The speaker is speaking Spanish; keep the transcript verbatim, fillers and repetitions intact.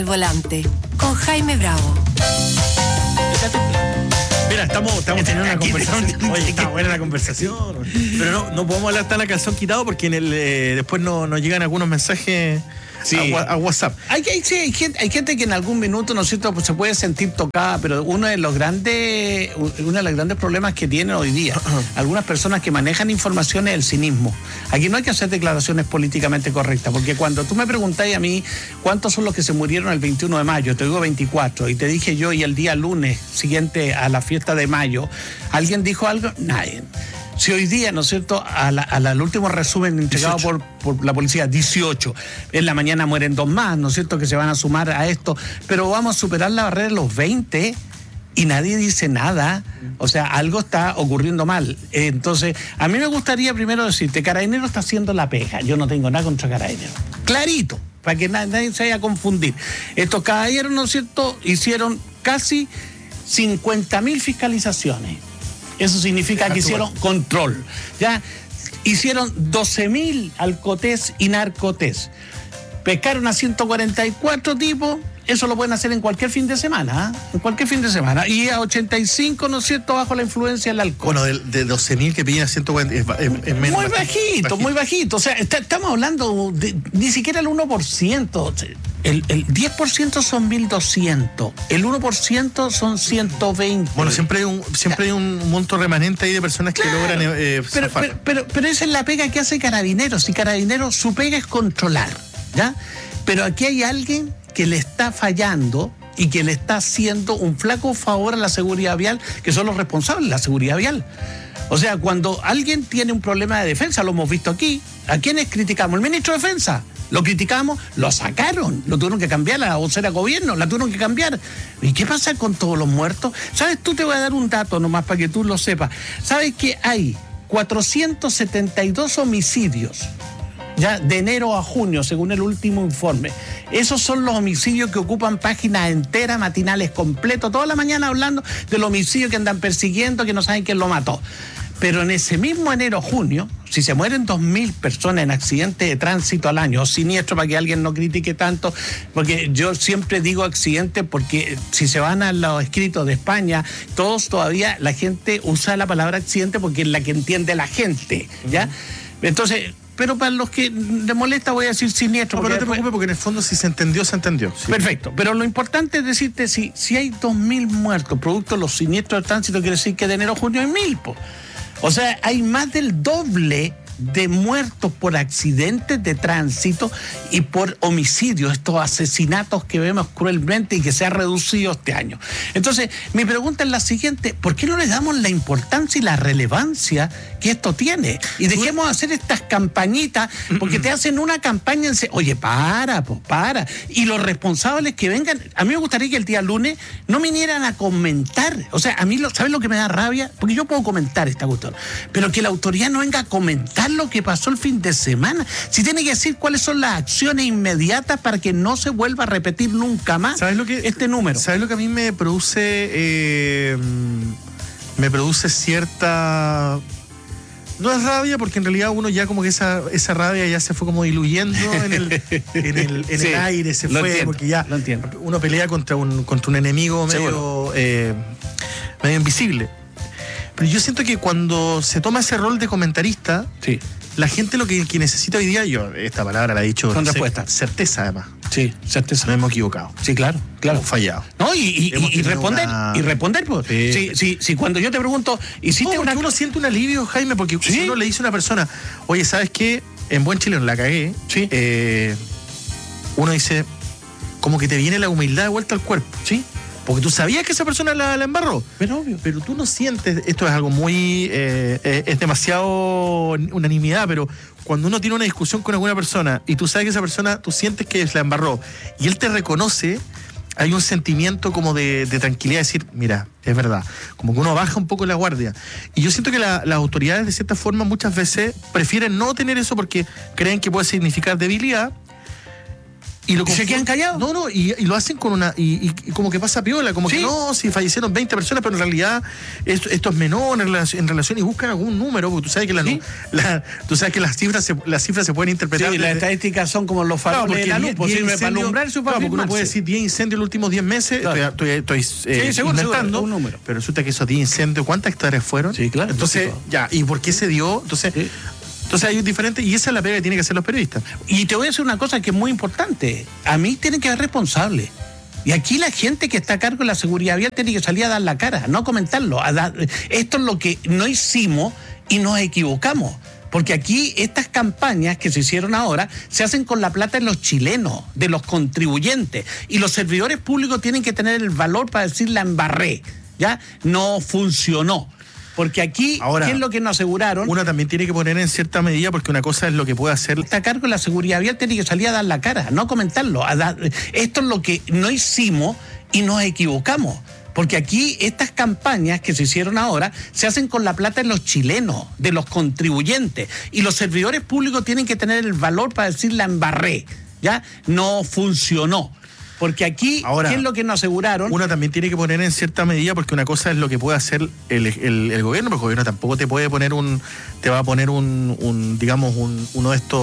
Volante, con Jaime Bravo. Mira, estamos, estamos teniendo una conversación. Oye, está buena la conversación. Pero no, no podemos hablar tan a calzón quitado porque en el eh, después nos no llegan algunos mensajes sí. a, a WhatsApp. Hay, hay, sí, hay, gente, hay gente que en algún minuto, ¿no es cierto?, pues se puede sentir tocada, pero uno de los grandes, uno de los grandes problemas que tienen hoy día algunas personas que manejan información es el cinismo. Aquí no hay que hacer declaraciones políticamente correctas, porque cuando tú me preguntáis a mí cuántos son los que se murieron el veintiuno de mayo, te digo veinticuatro, y te dije yo, y el día lunes siguiente a la fiesta de mayo, ¿alguien dijo algo? Nadie. Si hoy día, ¿no es cierto?, a la, a la, al último resumen entregado por, por la policía, dieciocho, en la mañana mueren dos más, ¿no es cierto?, que se van a sumar a esto, pero vamos a superar la barrera de los veinte y nadie dice nada. O sea, algo está ocurriendo mal. Entonces, a mí me gustaría primero decirte, Carabineros está haciendo la pega, yo no tengo nada contra Carabineros, clarito, para que nadie se vaya a confundir. Estos caballeros, ¿no es cierto?, hicieron casi cincuenta mil fiscalizaciones. Eso significa que hicieron control, ¿ya? Hicieron doce mil alcotés y narcotés. Pescaron a ciento cuarenta y cuatro tipos. Eso lo pueden hacer en cualquier fin de semana, ¿eh? En cualquier fin de semana. Y a ochenta y cinco, ¿no es cierto?, bajo la influencia del alcohol. Bueno, de, de doce mil que pillan a ciento cuarenta es, es, es menos. Muy bajito, bajito, muy bajito. O sea, está, estamos hablando de ni siquiera el uno por ciento. El, el diez por ciento son mil doscientos. El uno por ciento son ciento veinte. Bueno, siempre hay un, siempre hay un monto remanente ahí de personas que claro, logran eh, pero, pero, pero, pero esa es la pega que hace Carabineros. Y Carabineros, su pega es controlar, ¿ya? Pero aquí hay alguien que le está fallando y que le está haciendo un flaco favor a la seguridad vial, que son los responsables de la seguridad vial. O sea, cuando alguien tiene un problema de defensa, lo hemos visto aquí, ¿a quiénes criticamos? El ministro de Defensa. Lo criticamos, lo sacaron, lo tuvieron que cambiar, la vocera de gobierno, la tuvieron que cambiar. ¿Y qué pasa con todos los muertos? ¿Sabes? Tú te voy a dar un dato nomás para que tú lo sepas. ¿Sabes que hay cuatrocientos setenta y dos homicidios? Ya de enero a junio, según el último informe. Esos son los homicidios que ocupan páginas enteras, matinales completos, toda la mañana hablando del homicidio que andan persiguiendo, que no saben quién lo mató. Pero en ese mismo enero-junio, si se mueren dos mil personas en accidentes de tránsito al año, o siniestro, para que alguien no critique tanto, porque yo siempre digo accidente, porque si se van a los escritos de España, todos todavía, la gente usa la palabra accidente porque es la que entiende la gente, ¿ya? Uh-huh. Entonces, pero para los que les molesta voy a decir siniestro. No, pero no te preocupes porque en el fondo si se entendió, se entendió. Sí. Perfecto, pero lo importante es decirte, si, si hay dos mil muertos producto de los siniestros de tránsito, quiere decir que de enero a junio hay mil, po. O sea, hay más del doble de muertos por accidentes de tránsito y por homicidios, estos asesinatos que vemos cruelmente y que se ha reducido este año. Entonces, mi pregunta es la siguiente: ¿por qué no le damos la importancia y la relevancia que esto tiene? Y dejemos de hacer estas campañitas, porque te hacen una campaña en... Oye, para, pues para. Y los responsables que vengan, a mí me gustaría que el día lunes no vinieran a comentar. O sea, a mí, lo, ¿sabes lo que me da rabia? Porque yo puedo comentar esta cuestión, pero que la autoridad no venga a comentar lo que pasó el fin de semana. Si tiene que decir cuáles son las acciones inmediatas para que no se vuelva a repetir nunca más ¿sabes lo que, este número? ¿Sabes lo que a mí me produce? Eh, me produce cierta... No es rabia, porque en realidad uno ya como que esa, esa rabia ya se fue como diluyendo en el, en el, en sí, el aire, se fue, entiendo, porque ya lo entiendo. Uno pelea contra un, contra un enemigo medio, eh, medio invisible. Pero yo siento que cuando se toma ese rol de comentarista, sí, la gente lo que, que necesita hoy día, yo esta palabra la he dicho, con no respuesta, sé, certeza además. Sí, certeza. No hemos equivocado. Sí, claro, claro. Hemos fallado. No, y, y, y, y responder, una... y responder, pues. Sí. Si, si, si cuando yo te pregunto, ¿hiciste no, una... uno siente un alivio, Jaime, porque ¿sí? Si uno le dice a una persona, oye, ¿sabes qué? En buen chileno la cagué. Sí. Eh, uno dice, como que te viene la humildad de vuelta al cuerpo. Sí. Porque tú sabías que esa persona la, la embarró. Pero obvio. Pero tú no sientes, esto es algo muy, eh, eh, es demasiado unanimidad, pero cuando uno tiene una discusión con alguna persona y tú sabes que esa persona, tú sientes que la embarró y él te reconoce, hay un sentimiento como de, de tranquilidad, de decir, mira, es verdad, como que uno baja un poco la guardia. Y yo siento que la, las autoridades de cierta forma muchas veces prefieren no tener eso porque creen que puede significar debilidad. Y, lo ¿Y se confu- quedan callados? No, no, y, y lo hacen con una. Y, y- y como que pasa piola, como Sí. que no, si fallecieron veinte personas, pero en realidad esto, esto es menor en relación, en relación y buscan algún número, porque tú sabes que, la, Sí. la- tú sabes que las cifras se, las cifras se pueden interpretar. Sí, las desde- estadísticas son como los Claro, faroles porque de la luz, diez- pues diez sirve para incendios- alumbrar su claro, porque uno puede decir diez incendios en los últimos diez meses, Claro. estoy, estoy, estoy, eh, Sí, seguro, inventando, seguro, un número. pero resulta que esos diez incendios, ¿cuántas hectáreas fueron? Sí, claro, Entonces, lógico. ya, ¿y por qué se dio? Entonces, Sí. entonces hay un diferente, y esa es la pega que tienen que hacer los periodistas. Y te voy a decir una cosa que es muy importante. A mí tienen que haber responsables. Y aquí la gente que está a cargo de la seguridad vial tiene que salir a dar la cara, no a comentarlo. A dar, esto es lo que no hicimos y nos equivocamos. Porque aquí estas campañas que se hicieron ahora se hacen con la plata de los chilenos, de los contribuyentes. Y los servidores públicos tienen que tener el valor para decir la embarré. ¿Ya? No funcionó. Porque aquí, Ahora, ¿qué es lo que nos aseguraron? Uno también tiene que poner en cierta medida, porque una cosa es lo que puede hacer. Está a cargo de la seguridad vial, tiene que salir a dar la cara, no a comentarlo. A dar, esto es lo que no hicimos y nos equivocamos. Porque aquí estas campañas que se hicieron ahora se hacen con la plata de los chilenos, de los contribuyentes. Y los servidores públicos tienen que tener el valor para decir la embarré. ¿Ya? No funcionó. Porque aquí, Ahora, ¿qué es lo que nos aseguraron? Uno también tiene que poner en cierta medida, porque una cosa es lo que puede hacer el, el, el gobierno, porque el gobierno tampoco te puede poner un, te va a poner un, un digamos, un, uno de estos